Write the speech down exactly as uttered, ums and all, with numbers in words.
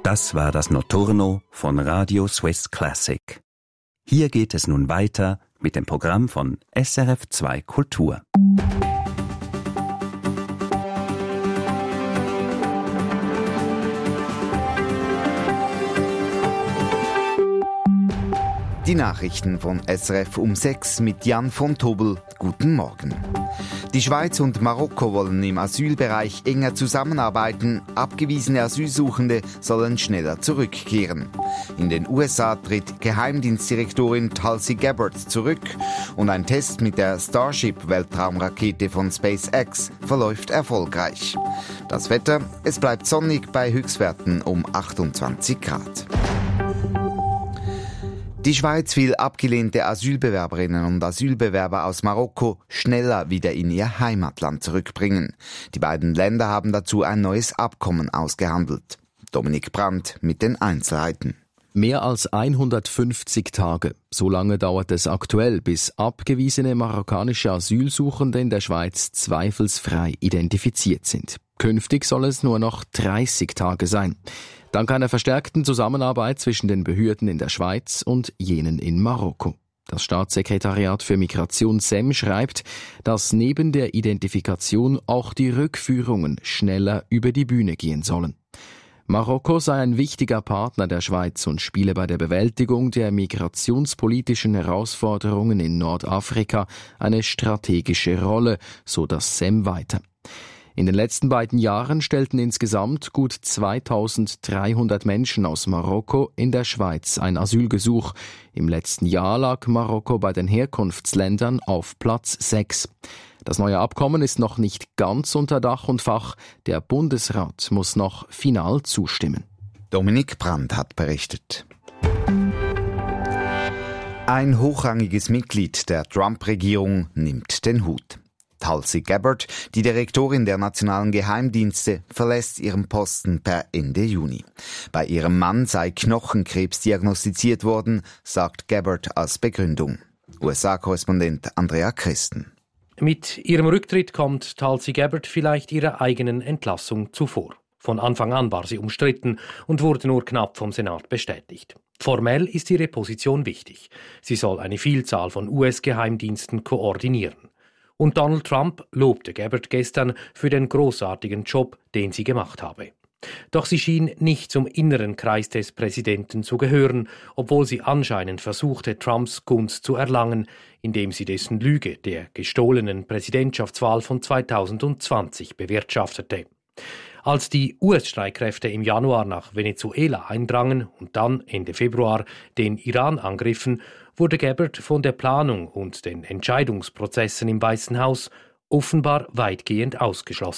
Das war das Notturno von Radio Swiss Classic. Hier geht es nun weiter mit dem Programm von S R F zwei Kultur. Die Nachrichten von S R F um sechs mit Jan von Tobel. Guten Morgen. Die Schweiz und Marokko wollen im Asylbereich enger zusammenarbeiten. Abgewiesene Asylsuchende sollen schneller zurückkehren. In den U S A tritt Geheimdienstdirektorin Tulsi Gabbard zurück und ein Test mit der Starship-Weltraumrakete von SpaceX verläuft erfolgreich. Das Wetter, es bleibt sonnig bei Höchstwerten um achtundzwanzig Grad. Die Schweiz will abgelehnte Asylbewerberinnen und Asylbewerber aus Marokko schneller wieder in ihr Heimatland zurückbringen. Die beiden Länder haben dazu ein neues Abkommen ausgehandelt. Dominik Brandt mit den Einzelheiten. Mehr als hundertfünfzig Tage. So lange dauert es aktuell, bis abgewiesene marokkanische Asylsuchende in der Schweiz zweifelsfrei identifiziert sind. Künftig soll es nur noch dreißig Tage sein. Dank einer verstärkten Zusammenarbeit zwischen den Behörden in der Schweiz und jenen in Marokko. Das Staatssekretariat für Migration S E M schreibt, dass neben der Identifikation auch die Rückführungen schneller über die Bühne gehen sollen. Marokko sei ein wichtiger Partner der Schweiz und spiele bei der Bewältigung der migrationspolitischen Herausforderungen in Nordafrika eine strategische Rolle, so das S E M weiter. In den letzten beiden Jahren stellten insgesamt gut zweitausenddreihundert Menschen aus Marokko in der Schweiz ein Asylgesuch. Im letzten Jahr lag Marokko bei den Herkunftsländern auf Platz sechs. Das neue Abkommen ist noch nicht ganz unter Dach und Fach. Der Bundesrat muss noch final zustimmen. Dominik Brandt hat berichtet. Ein hochrangiges Mitglied der Trump-Regierung nimmt den Hut. Tulsi Gabbard, die Direktorin der nationalen Geheimdienste, verlässt ihren Posten per Ende Juni. Bei ihrem Mann sei Knochenkrebs diagnostiziert worden, sagt Gabbard als Begründung. U S A-Korrespondent Andrea Christen. Mit ihrem Rücktritt kommt Tulsi Gabbard vielleicht ihrer eigenen Entlassung zuvor. Von Anfang an war sie umstritten und wurde nur knapp vom Senat bestätigt. Formell ist ihre Position wichtig. Sie soll eine Vielzahl von U S-Geheimdiensten koordinieren. Und Donald Trump lobte Gabbard gestern für den großartigen Job, den sie gemacht habe. Doch sie schien nicht zum inneren Kreis des Präsidenten zu gehören, obwohl sie anscheinend versuchte, Trumps Gunst zu erlangen, indem sie dessen Lüge der gestohlenen Präsidentschaftswahl von zweitausendzwanzig bewirtschaftete. Als die U S-Streitkräfte im Januar nach Venezuela eindrangen und dann Ende Februar den Iran angriffen, wurde Gabbard von der Planung und den Entscheidungsprozessen im Weißen Haus offenbar weitgehend ausgeschlossen.